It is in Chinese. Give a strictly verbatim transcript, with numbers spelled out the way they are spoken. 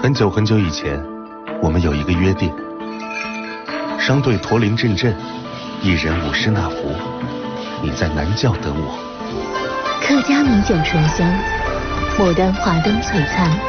很久很久以前，我们有一个约定：商队驼铃阵阵，一人舞狮那壶，你在南窖等我。 客家米酒醇香，牡丹华灯璀璨。